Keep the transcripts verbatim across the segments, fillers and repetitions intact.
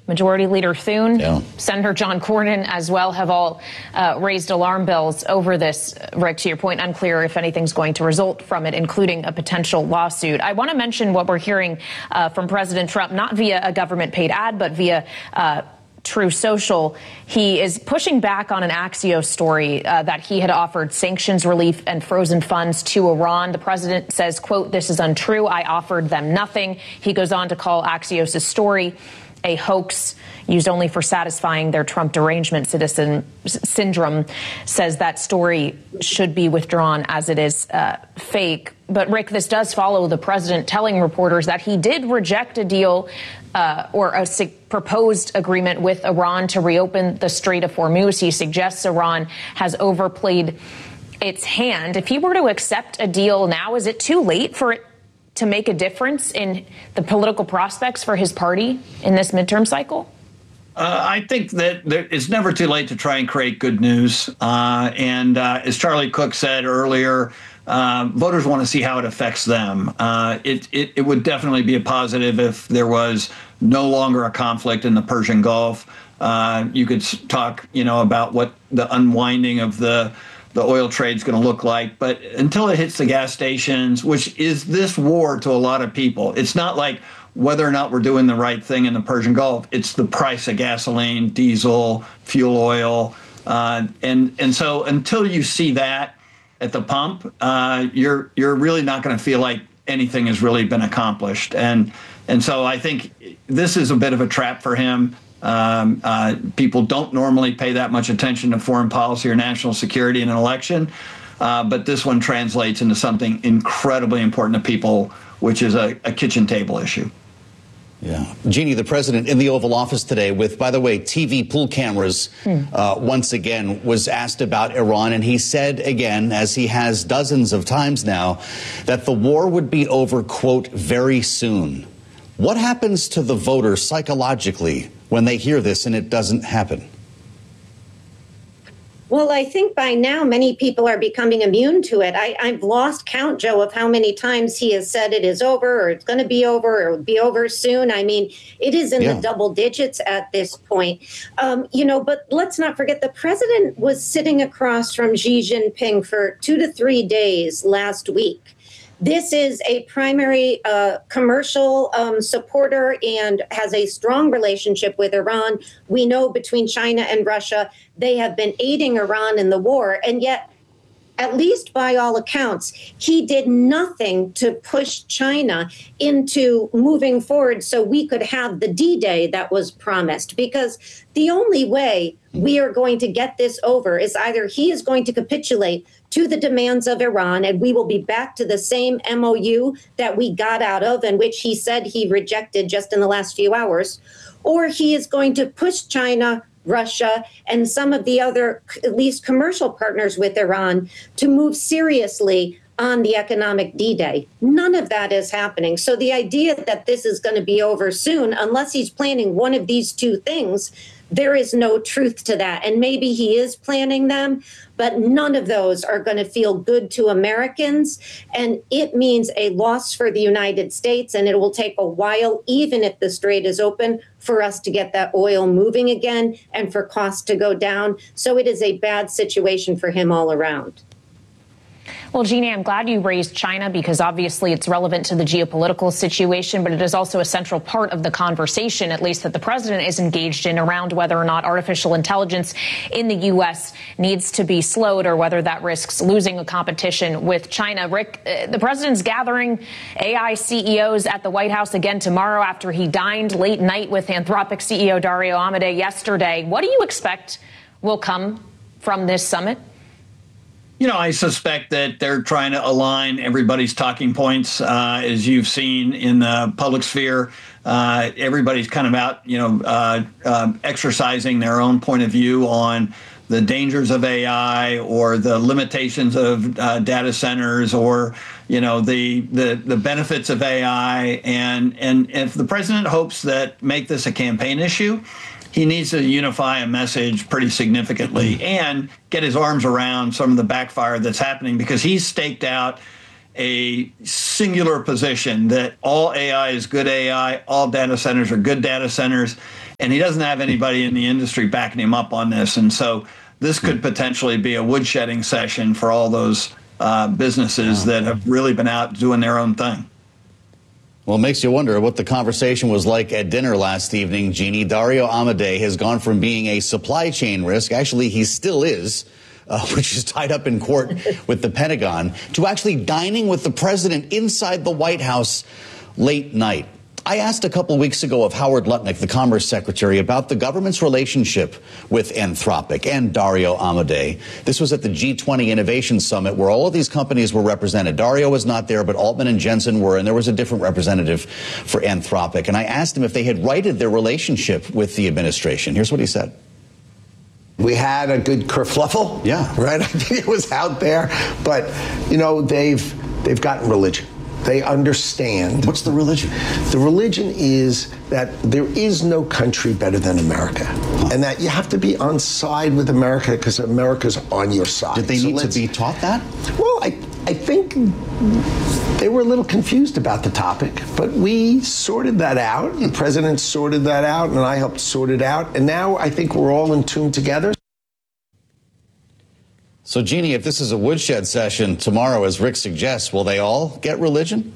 Majority Leader Thune, yeah. Senator John Cornyn as well have all uh, raised alarm bells over this. Rick, to your point, unclear if anything's going to result from it, including a potential lawsuit. I want to mention what we're hearing uh, from President Trump, not via a government paid ad, but via uh, True Social. He is pushing back on an Axios story uh, that he had offered sanctions relief and frozen funds to Iran. The president says, quote, "This is untrue. I offered them nothing." He goes on to call Axios' story a hoax used only for satisfying their Trump derangement citizen syndrome, says that story should be withdrawn as it is uh, fake. But, Rick, this does follow the president telling reporters that he did reject a deal uh, or a su- proposed agreement with Iran to reopen the Strait of Hormuz. He suggests Iran has overplayed its hand. If he were to accept a deal now, is it too late for it to make a difference in the political prospects for his party in this midterm cycle? Uh, I think that there, it's never too late to try and create good news. Uh, and uh, as Charlie Cook said earlier, uh, voters want to see how it affects them. Uh, it, it, it would definitely be a positive if there was no longer a conflict in the Persian Gulf. Uh, you could talk, you know, about what the unwinding of the the oil trade is going to look like. But until it hits the gas stations, which is this war to a lot of people, it's not like whether or not we're doing the right thing in the Persian Gulf. It's the price of gasoline, diesel, fuel oil. Uh, and and so until you see that at the pump, uh, you're you're really not going to feel like anything has really been accomplished. And and so I think this is a bit of a trap for him. Um, uh, people don't normally pay that much attention to foreign policy or national security in an election, uh, but this one translates into something incredibly important to people, which is a, a kitchen table issue. Yeah. Jeannie, the president in the Oval Office today with, by the way, T V pool cameras, hmm. uh, once again, was asked about Iran. And he said again, as he has dozens of times now, that the war would be over, quote, very soon. What happens to the voters psychologically when they hear this and it doesn't happen? Well, I think by now many people are becoming immune to it. I, I've lost count, Joe, of how many times he has said it is over or it's going to be over or it'll be over soon. I mean, it is in yeah. the double digits at this point. Um, you know, but let's not forget the president was sitting across from Xi Jinping for two to three days last week. This is a primary uh, commercial um, supporter and has a strong relationship with Iran. We know between China and Russia, they have been aiding Iran in the war. And yet, at least by all accounts, he did nothing to push China into moving forward so we could have the D-Day that was promised. Because the only way we are going to get this over is either he is going to capitulate to the demands of Iran, and we will be back to the same M O U that we got out of and which he said he rejected just in the last few hours, or he is going to push China, Russia, and some of the other, at least commercial partners with Iran to move seriously on the economic D-Day. None of that is happening. So the idea that this is going to be over soon, unless he's planning one of these two things, there is no truth to that. And maybe he is planning them, but none of those are going to feel good to Americans. And it means a loss for the United States. And it will take a while, even if the strait is open, for us to get that oil moving again and for costs to go down. So it is a bad situation for him all around. Well, Jeannie, I'm glad you raised China because obviously it's relevant to the geopolitical situation, but it is also a central part of the conversation, at least that the president is engaged in, around whether or not artificial intelligence in the U S needs to be slowed or whether that risks losing a competition with China. Rick, uh, the president's gathering A I C E Os at the White House again tomorrow after he dined late night with Anthropic C E O Dario Amodei yesterday. What do you expect will come from this summit? You know, I suspect that they're trying to align everybody's talking points, uh, as you've seen in the public sphere. Uh, everybody's kind of out, you know, uh, uh, exercising their own point of view on the dangers of A I or the limitations of uh, data centers or, you know, the, the the benefits of A I. And, and if the president hopes that make this a campaign issue, he needs to unify a message pretty significantly and get his arms around some of the backfire that's happening, because he's staked out a singular position that all A I is good A I, all data centers are good data centers. and he doesn't have anybody in the industry backing him up on this. And so this could potentially be a woodshedding session for all those uh, businesses that have really been out doing their own thing. Well, it makes you wonder what the conversation was like at dinner last evening, Jeannie. Dario Amodei has gone from being a supply chain risk, actually he still is, uh, which is tied up in court with the Pentagon, to actually dining with the president inside the White House late night. I asked a couple weeks ago of Howard Lutnick, the Commerce Secretary, about the government's relationship with Anthropic and Dario Amodei. This was at the G twenty Innovation Summit where all of these companies were represented. Dario was not there, but Altman and Jensen were, and there was a different representative for Anthropic. And I asked him if they had righted their relationship with the administration. Here's what he said. We had a good kerfluffle. Yeah. Right? I think it was out there. But, you know, they've they've gotten religion. They understand. What's the religion? The religion is that there is no country better than America, huh. and that you have to be on side with America because America's on your side. Did they so need to be taught that? Well, I, I think they were a little confused about the topic, but we sorted that out. The president sorted that out, and I helped sort it out. And now I think we're all in tune together. So, Jeannie, if this is a woodshed session tomorrow, as Rick suggests, will they all get religion?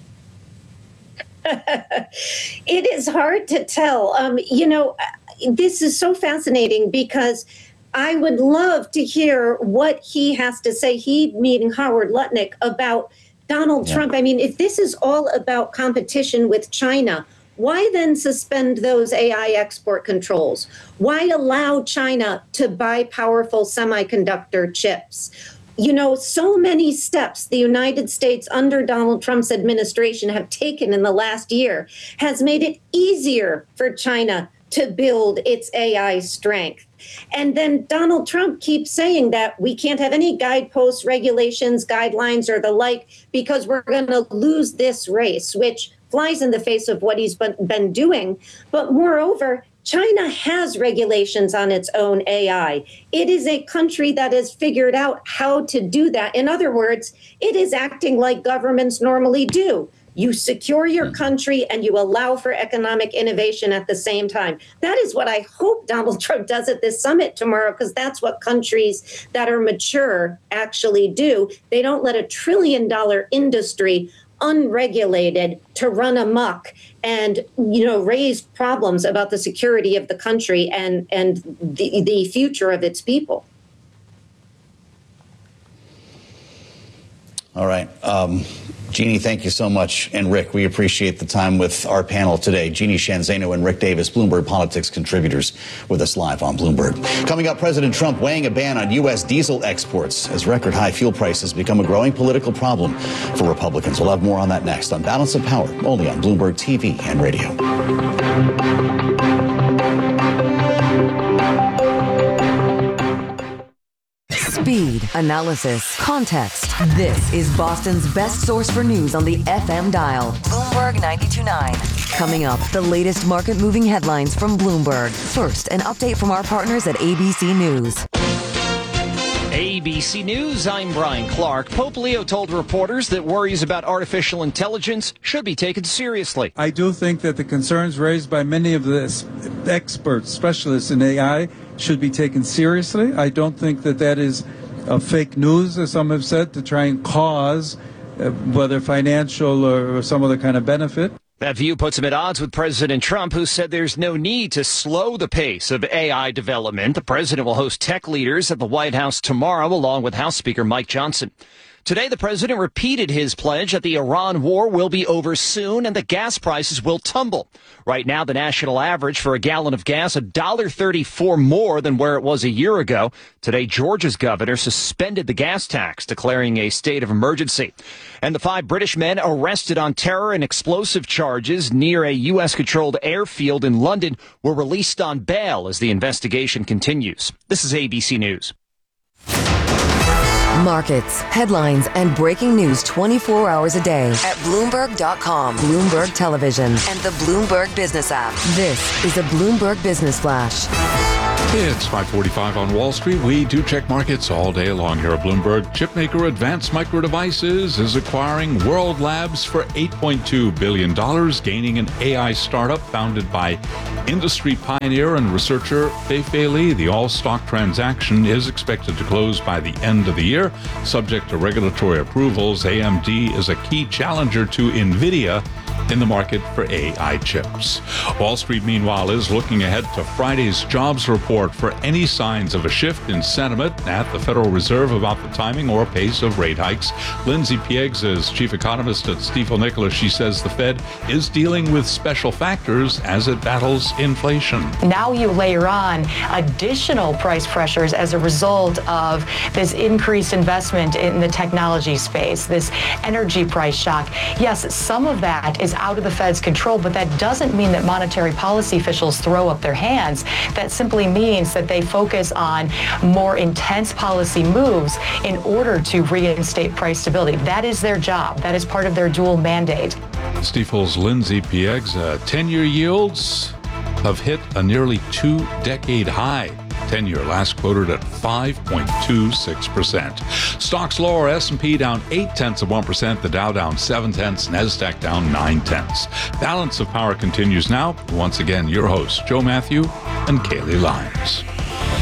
It is hard to tell. Um, you know, this is so fascinating because I would love to hear what he has to say, he meaning Howard Lutnick, about Donald yeah. Trump. I mean, if this is all about competition with China, why then suspend those A I export controls? Why allow China to buy powerful semiconductor chips? You know, so many steps the United States under Donald Trump's administration have taken in the last year has made it easier for China to build its A I strength. And then Donald Trump keeps saying that we can't have any guideposts, regulations, guidelines, or the like, because we're going to lose this race, which flies in the face of what he's been, been doing. But moreover, China has regulations on its own A I. It is a country that has figured out how to do that. In other words, it is acting like governments normally do. You secure your country and you allow for economic innovation at the same time. That is what I hope Donald Trump does at this summit tomorrow, because that's what countries that are mature actually do. They don't let a trillion dollar industry unregulated to run amok and, you know, raise problems about the security of the country and, and the, the future of its people. All right. Um, Jeannie, thank you so much. And Rick, we appreciate the time with our panel today. Jeannie Sheehan Zaino and Rick Davis, Bloomberg Politics contributors, with us live on Bloomberg. Coming up, President Trump weighing a ban on U S diesel exports as record high fuel prices become a growing political problem for Republicans. We'll have more on that next on Balance of Power, only on Bloomberg T V and radio. Speed, analysis, context. This is Boston's best source for news on the F M dial. Bloomberg ninety-two point nine. Coming up, the latest market-moving headlines from Bloomberg. First, an update from our partners at A B C News. A B C News, I'm Brian Clark. Pope Leo told reporters that worries about artificial intelligence should be taken seriously. I do think that the concerns raised by many of the experts, specialists in A I, should be taken seriously. I don't think that that is uh, fake news, as some have said, to try and cause uh, whether financial or some other kind of benefit. That view puts him at odds with President Trump, who said there's no need to slow the pace of A I development. The president will host tech leaders at the White House tomorrow, along with House Speaker Mike Johnson. Today, the president repeated his pledge that the Iran war will be over soon and the gas prices will tumble. Right now, the national average for a gallon of gas, one dollar thirty-four more than where it was a year ago. Today, Georgia's governor suspended the gas tax, declaring a state of emergency. And the five British men arrested on terror and explosive charges near a U S-controlled airfield in London were released on bail as the investigation continues. This is A B C News. Markets, headlines, and breaking news twenty-four hours a day at Bloomberg dot com, Bloomberg Television, and the Bloomberg Business app. This is a Bloomberg Business Flash. It's five forty-five on Wall Street. We do check markets all day long here at Bloomberg. Chipmaker Advanced Micro Devices is acquiring World Labs for eight point two billion dollars, gaining an A I startup founded by industry pioneer and researcher Fei-Fei Li. The all-stock transaction is expected to close by the end of the year. Subject to regulatory approvals, A M D is a key challenger to NVIDIA in the market for A I chips. Wall Street, meanwhile, is looking ahead to Friday's jobs report for any signs of a shift in sentiment at the Federal Reserve about the timing or pace of rate hikes. Lindsay Pieggs is chief economist at Stifel Nicolaus. She says the Fed is dealing with special factors as it battles inflation. Now you layer on additional price pressures as a result of this increased investment in the technology space, this energy price shock. Yes, some of that is out of the Fed's control, but that doesn't mean that monetary policy officials throw up their hands. That simply means that they focus on more intense policy moves in order to reinstate price stability. That is their job. That is part of their dual mandate. Stifel's Lindsay Pieggs, uh, ten-year yields have hit a nearly two-decade high. ten-year last quoted at five point two six percent. Stocks lower, S and P down eight tenths of one percent, the Dow down seven tenths, NASDAQ down nine tenths. Balance of Power continues now. Once again, your hosts, Joe Matthew and Kaylee Lyons.